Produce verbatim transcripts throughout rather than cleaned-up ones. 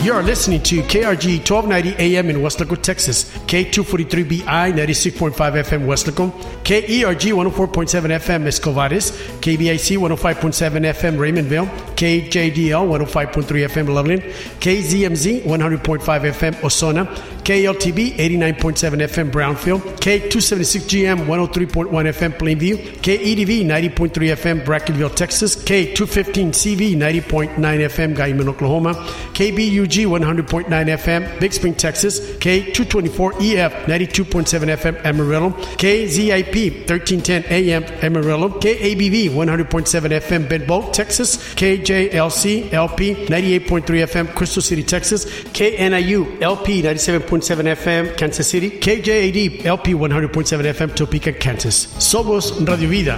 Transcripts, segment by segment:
You are listening to K R G twelve ninety A M in Weslaco, Texas, K two forty-three B I ninety-six point five F M Weslaco, K E R G one oh four point seven F M Escovares, K B I C one oh five point seven F M Raymondville, K J D L one oh five point three F M Loveland, K Z M Z one hundred point five F M Ozona, K L T B eighty-nine point seven F M Brownfield, K two seventy-six G M one oh three point one F M Plainview, K E D V ninety point three F M Brackenville, Texas, K two fifteen C V ninety point nine F M Guyman, Oklahoma, K B U G one hundred point nine F M Big Spring, Texas, K two twenty-four E F ninety-two point seven F M Amarillo, K Z I P thirteen ten A M Amarillo, K A B V one hundred point seven F M Bedboe, Texas, K J L C L P ninety-eight point three F M Crystal City, Texas, K N I U L P ninety-seven point seven F M Kansas City, K J A D L P one hundred point seven F M Topeka, Kansas. Somos Radio Vida.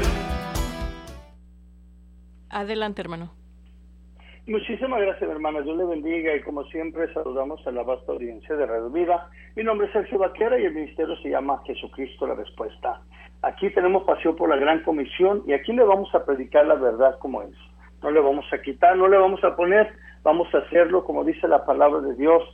Adelante, hermano. Muchísimas gracias, hermana. Dios le bendiga y como siempre saludamos a la vasta audiencia de Radio Vida. Mi nombre es Sergio Vaquera y el ministerio se llama Jesucristo la Respuesta. Aquí tenemos pasión por la gran comisión y aquí le vamos a predicar la verdad como es. No le vamos a quitar, no le vamos a poner, vamos a hacerlo como dice la palabra de Dios,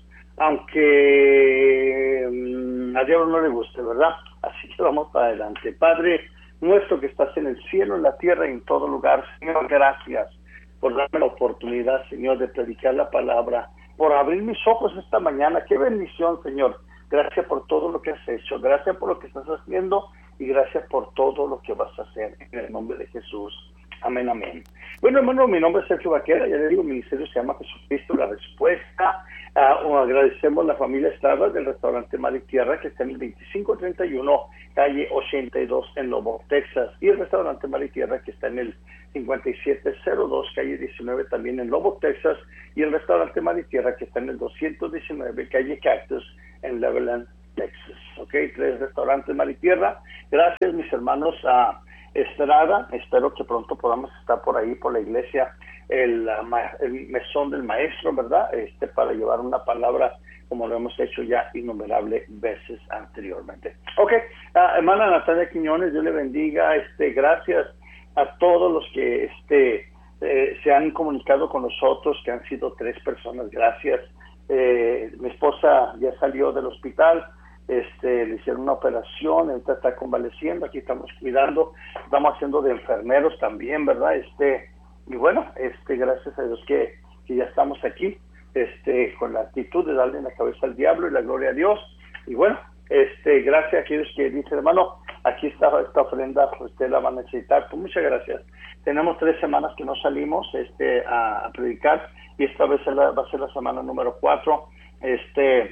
aunque mmm, a Dios no le guste, ¿verdad? Así que vamos para adelante. Padre nuestro que estás en el cielo, en la tierra y en todo lugar, Señor, gracias por darme la oportunidad, Señor, de predicar la palabra, por abrir mis ojos esta mañana. Qué bendición, Señor. Gracias por todo lo que has hecho, gracias por lo que estás haciendo y gracias por todo lo que vas a hacer en el nombre de Jesús. Amén, amén. Bueno, hermano, mi nombre es Sergio Vaquera, ya le digo, mi ministerio se llama Jesucristo la Respuesta. Uh, agradecemos a la familia Estrada del restaurante Mar y Tierra, que está en el veinticinco treinta y uno, calle ochenta y dos en Lubbock, Texas, y el restaurante Mar y Tierra, que está en el cincuenta y siete cero dos, calle diecinueve, también en Lubbock, Texas, y el restaurante Mar y Tierra, que está en el doscientos diecinueve, calle Cactus, en Leveland, Texas. Ok, tres restaurantes Mar y Tierra. Gracias, mis hermanos, a Estrada. Espero que pronto podamos estar por ahí, por la iglesia, el, el mesón del maestro, ¿verdad? Este, para llevar una palabra como lo hemos hecho ya innumerables veces anteriormente. Ok, uh, hermana Natalia Quiñones, Dios le bendiga. Este, gracias a todos los que este, eh, se han comunicado con nosotros, que han sido tres personas. Gracias. Eh, mi esposa ya salió del hospital. Este, le hicieron una operación, ahorita está convaleciendo, aquí estamos cuidando, estamos haciendo de enfermeros también, ¿verdad? Este, y bueno, este, gracias a Dios que, que ya estamos aquí, este, con la actitud de darle la cabeza al diablo y la gloria a Dios. Y bueno, este, gracias a aquellos que dicen, hermano, aquí está esta ofrenda, usted la va a necesitar. Pues muchas gracias. Tenemos tres semanas que no salimos este, a, a predicar, y esta vez la, va a ser la semana número cuatro. Este,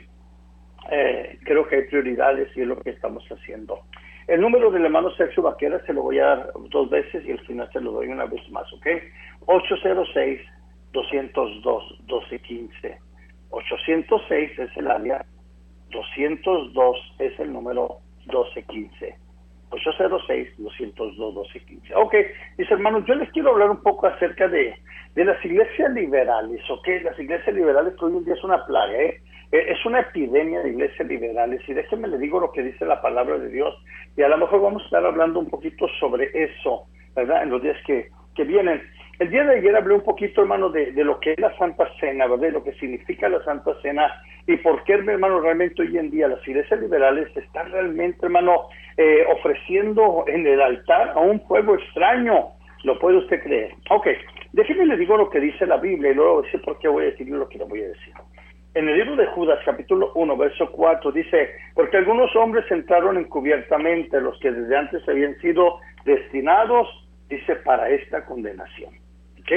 Eh, creo que hay prioridades y es lo que estamos haciendo. El número del hermano Sergio Vaquera se lo voy a dar dos veces y al final se lo doy una vez más, ¿ok? ocho cero seis, dos cero dos, uno dos uno cinco. ocho cero seis es el área, doscientos dos es el número doce quince. ocho cero seis, dos cero dos, doce quince. Ok, mis hermanos, yo les quiero hablar un poco acerca de, de las iglesias liberales, ¿ok? Las iglesias liberales que hoy en día es una plaga, ¿eh? Es una epidemia de iglesias liberales, y déjenme le digo lo que dice la palabra de Dios, y a lo mejor vamos a estar hablando un poquito sobre eso, ¿verdad? En los días que, que vienen. El día de ayer hablé un poquito, hermano, de, de lo que es la Santa Cena, ¿verdad? De lo que significa la Santa Cena, y por qué, hermano, realmente hoy en día las iglesias liberales están realmente, hermano, eh, ofreciendo en el altar a un pueblo extraño. ¿Lo puede usted creer? Ok, déjeme le digo lo que dice la Biblia, y luego decir por qué voy a decirle lo que le voy a decir. En el libro de Judas, capítulo uno, verso cuatro, dice, porque algunos hombres entraron encubiertamente, los que desde antes habían sido destinados, dice, para esta condenación. ¿Ok?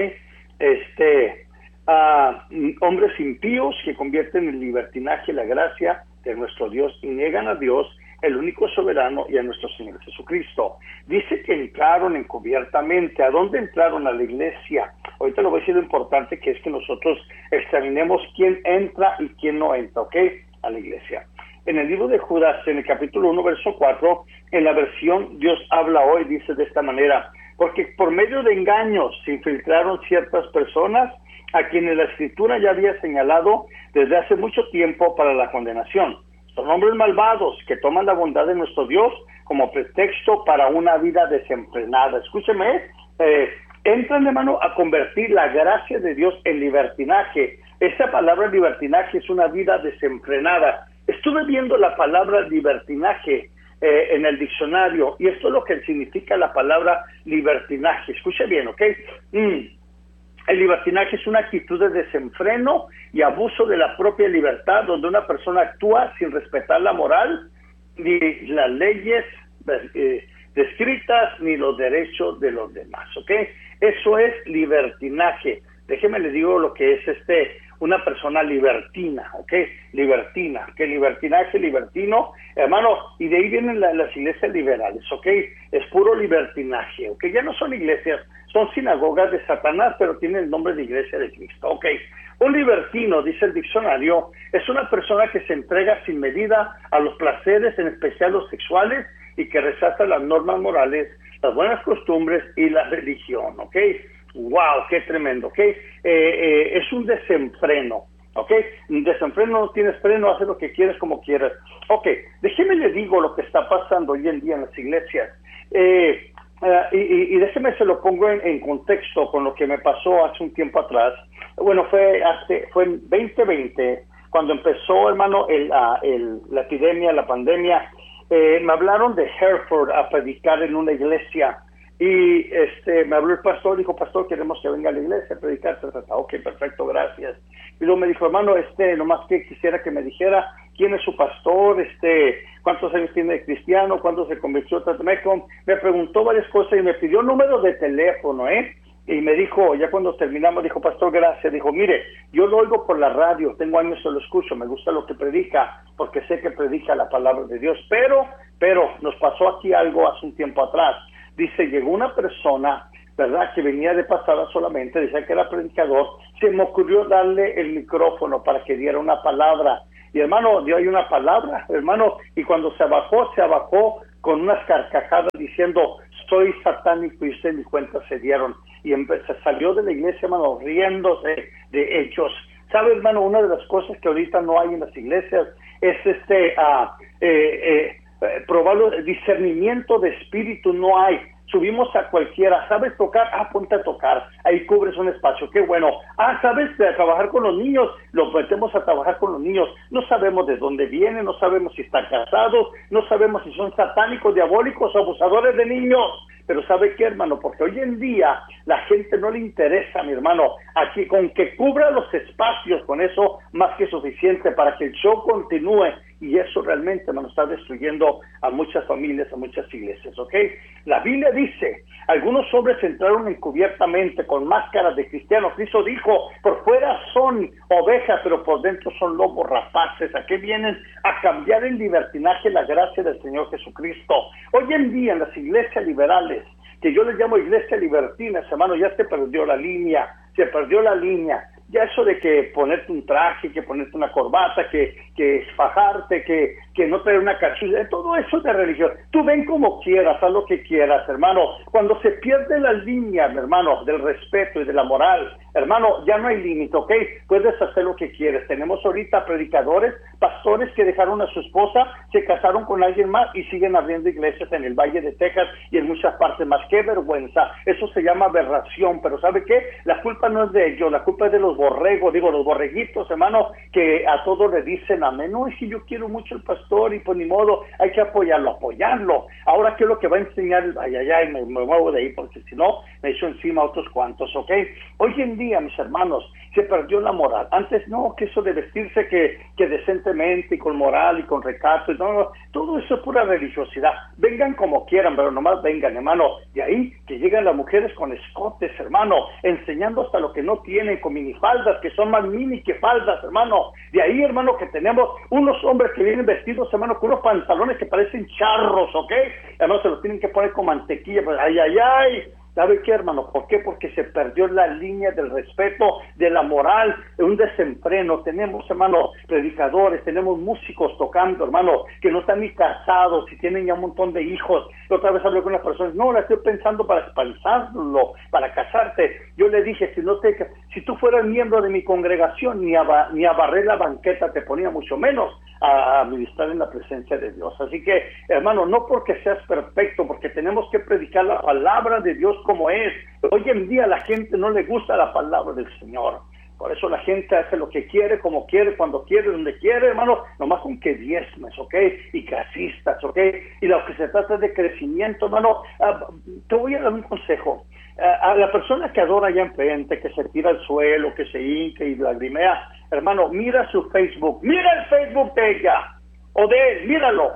Este, uh, hombres impíos que convierten en libertinaje la gracia de nuestro Dios y niegan a Dios, el único soberano, y a nuestro Señor Jesucristo. Dice que entraron encubiertamente. ¿A dónde entraron? A la iglesia. Ahorita lo voy a decir lo importante que es que nosotros examinemos quién entra y quién no entra, ¿ok? A la iglesia. En el libro de Judas, en el capítulo uno, verso cuatro, en la versión Dios habla hoy, dice de esta manera, porque por medio de engaños se infiltraron ciertas personas a quienes la Escritura ya había señalado desde hace mucho tiempo para la condenación. Son hombres malvados que toman la bondad de nuestro Dios como pretexto para una vida desenfrenada. Escúcheme, eh, entran, hermano, a convertir la gracia de Dios en libertinaje, esa palabra libertinaje es una vida desenfrenada. Estuve viendo la palabra libertinaje eh, en el diccionario, y esto es lo que significa la palabra libertinaje. Escuche bien, ¿ok? Mm. El libertinaje es una actitud de desenfreno y abuso de la propia libertad, donde una persona actúa sin respetar la moral, ni las leyes eh, descritas, ni los derechos de los demás, ¿ok? Eso es libertinaje. Déjeme les digo lo que es este una persona libertina, ¿ok? Libertina, que libertinaje, libertino, hermano, y de ahí vienen la, las iglesias liberales, ¿ok? Es puro libertinaje, ¿ok? Ya no son iglesias, son sinagogas de Satanás, pero tienen el nombre de Iglesia de Cristo, ¿ok? Un libertino, dice el diccionario, es una persona que se entrega sin medida a los placeres, en especial los sexuales, y que rechaza las normas morales, las buenas costumbres y la religión, ¿ok? ¡Wow! ¡Qué tremendo! ¿Ok? Eh, eh, es un desenfreno, ¿ok? Un desenfreno, no tienes freno, haces lo que quieres como quieras. Ok, déjeme le digo lo que está pasando hoy en día en las iglesias. Eh, uh, y, y, y déjeme se lo pongo en, en contexto con lo que me pasó hace un tiempo atrás. Bueno, fue hace, fue en veinte veinte, cuando empezó, hermano, el, uh, el, la epidemia, la pandemia. Eh, me hablaron de Hereford a predicar en una iglesia. Y este me habló el pastor, dijo, pastor, queremos que venga a la iglesia a predicar. Ok, perfecto, gracias. Y luego me dijo, hermano, este, nomás que quisiera que me dijera quién es su pastor, este, cuántos años tiene de cristiano, cuándo se convirtió. Me preguntó varias cosas y me pidió número de teléfono, ¿eh? Y me dijo, ya cuando terminamos, dijo, pastor, gracias. Dijo, mire, yo lo oigo por la radio, tengo años que lo escucho, me gusta lo que predica, porque sé que predica la palabra de Dios. Pero, pero, nos pasó aquí algo hace un tiempo atrás. Dice, llegó una persona, ¿verdad?, que venía de pasada solamente, decía que era predicador, se me ocurrió darle el micrófono para que diera una palabra. Y hermano, dio ahí una palabra, hermano, y cuando se abajó, se abajó con unas carcajadas diciendo, soy satánico, y usted ni cuenta se dieron. Y se salió de la iglesia, hermano, riéndose de ellos. ¿Sabe, hermano? Una de las cosas que ahorita no hay en las iglesias es este... Uh, eh, eh, Eh, probarlo, discernimiento de espíritu no hay. Subimos a cualquiera, ¿sabes tocar? Ah, ponte a tocar, ahí cubres un espacio, qué bueno. Ah, ¿sabes de trabajar con los niños? Los metemos a trabajar con los niños. No sabemos de dónde vienen, no sabemos si están casados, no sabemos si son satánicos, diabólicos, abusadores de niños. Pero ¿sabe qué, hermano? Porque hoy en día la gente no le interesa, mi hermano, aquí con que cubra los espacios, con eso más que suficiente para que el show continúe. Y eso realmente, hermano, está destruyendo a muchas familias, a muchas iglesias, ¿ok? La Biblia dice, algunos hombres entraron encubiertamente con máscaras de cristianos. Cristo dijo, por fuera son ovejas, pero por dentro son lobos rapaces. ¿A qué vienen? A cambiar en libertinaje la gracia del Señor Jesucristo. Hoy en día en las iglesias liberales, que yo les llamo iglesias libertinas, hermano, ya se perdió la línea, se perdió la línea. Ya eso de que ponerte un traje, que ponerte una corbata, que, que fajarte, que, que no traer una cachucha, todo eso es de religión. Tú ven como quieras, haz lo que quieras, hermano. Cuando se pierde la línea, mi hermano, del respeto y de la moral, hermano, ya no hay límite, ¿ok? Puedes hacer lo que quieres. Tenemos ahorita predicadores, pastores que dejaron a su esposa, se casaron con alguien más y siguen abriendo iglesias en el Valle de Texas y en muchas partes más. ¡Qué vergüenza! Eso se llama aberración, pero ¿sabe qué? La culpa no es de ellos, la culpa es de los borregos, digo, los borreguitos, hermano, que a todos le dicen amén. No, es que yo quiero mucho al pastor y pues ni modo, hay que apoyarlo, apoyarlo. Ahora, ¿qué es lo que va a enseñar? Ay, ay, ay, me, me muevo de ahí porque si no, me echo encima a otros cuantos, ¿ok? Hoy en día, mis hermanos, se perdió la moral. Antes no, que eso de vestirse que, que decentemente y con moral y con recato, no, no, todo eso es pura religiosidad. Vengan como quieran, pero nomás vengan, hermano. De ahí que llegan las mujeres con escotes, hermano, enseñando hasta lo que no tienen, con minifaldas, que son más mini que faldas, hermano. De ahí, hermano, que tenemos unos hombres que vienen vestidos, hermano, con unos pantalones que parecen charros, ¿ok? Hermano, se los tienen que poner con mantequilla, pues, ay, ay, ay. ¿Sabe qué, hermano? ¿Por qué? Porque se perdió la línea del respeto, de la moral, de un desenfreno. Tenemos, hermano, predicadores, tenemos músicos tocando, hermano, que no están ni casados y tienen ya un montón de hijos. Otra vez hablé con una persona, no, la estoy pensando para expulsarlo, para casarte. Yo le dije, si no te, si tú fueras miembro de mi congregación, ni a, ni a barrer la banqueta te ponía, mucho menos a administrar en la presencia de Dios. Así que, hermano, no porque seas perfecto, porque tenemos que predicar la palabra de Dios como es. Hoy en día a la gente no le gusta la palabra del Señor. Por eso la gente hace lo que quiere, como quiere, cuando quiere, donde quiere, hermano, nomás con que diezmes, ¿ok? Y que asistas, ¿ok? Y lo que se trata es de crecimiento, hermano. Uh, te voy a dar un consejo. Uh, a la persona que adora allá enfrente, que se tira al suelo, que se hinca y lagrimea, hermano, mira su Facebook, mira el Facebook de ella, o de él, míralo.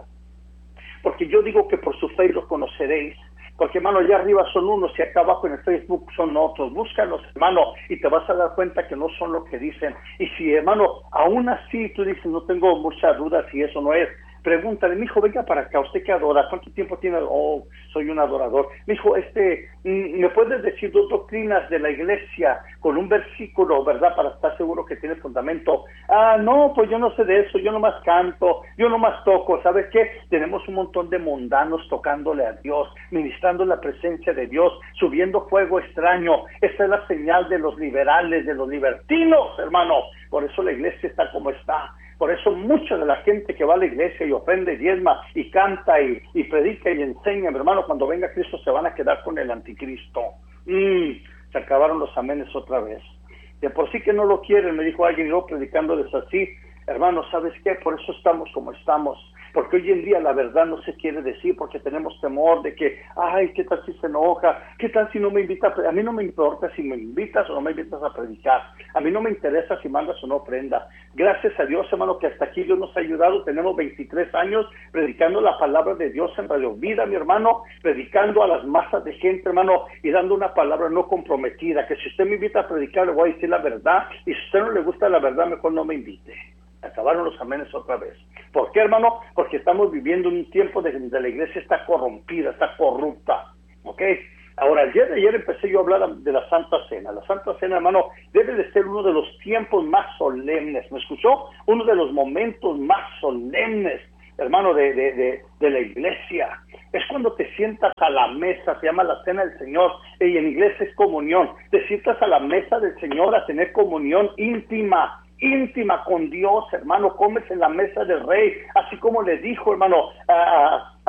Porque yo digo que por su fe los conoceréis. Porque, hermano, allá arriba son unos y acá abajo en el Facebook son otros. Búscalos, hermano, y te vas a dar cuenta que no son lo que dicen. Y si, hermano, aún así tú dices, no tengo muchas dudas si eso no es, pregúntale, mijo, venga para acá, ¿usted qué adora? ¿Cuánto tiempo tiene? Oh, soy un adorador. Mijo, este, ¿me puedes decir dos doctrinas de la iglesia con un versículo, verdad, para estar seguro que tiene fundamento? Ah, no, pues yo no sé de eso, yo nomás canto, yo nomás toco. ¿Sabes qué? Tenemos un montón de mundanos tocándole a Dios, ministrando la presencia de Dios, subiendo fuego extraño. Esa es la señal de los liberales, de los libertinos, hermano. Por eso la iglesia está como está. Por eso mucha de la gente que va a la iglesia y ofrenda y diezma y canta y, y predica y enseña, mi hermano, cuando venga Cristo se van a quedar con el anticristo. Mm, se acabaron los amenes otra vez. De por sí que no lo quieren, me dijo alguien, yo predicándoles así. Hermano, ¿sabes qué? Por eso estamos como estamos. Porque hoy en día la verdad no se quiere decir, porque tenemos temor de que, ay, ¿qué tal si se enoja? ¿Qué tal si no me invita a predicar? A mí no me importa si me invitas o no me invitas a predicar. A mí no me interesa si mandas o no ofrenda. Gracias a Dios, hermano, que hasta aquí Dios nos ha ayudado. Tenemos veintitrés años predicando la palabra de Dios en Radio Vida, mi hermano, predicando a las masas de gente, hermano, y dando una palabra no comprometida, que si usted me invita a predicar, le voy a decir la verdad, y si a usted no le gusta la verdad, mejor no me invite. Acabaron los amenes otra vez. ¿Por qué, hermano? Porque estamos viviendo un tiempo de donde la iglesia está corrompida, está corrupta. ¿Ok? Ahora, el día de ayer empecé yo a hablar de la Santa Cena. La Santa Cena, hermano, debe de ser uno de los tiempos más solemnes. ¿Me escuchó? Uno de los momentos más solemnes, hermano, de, de, de, de la iglesia. Es cuando te sientas a la mesa, se llama la Cena del Señor, y en inglés es comunión. Te sientas a la mesa del Señor a tener comunión íntima, íntima con Dios, hermano. Comes en la mesa del rey, así como le dijo, hermano, a,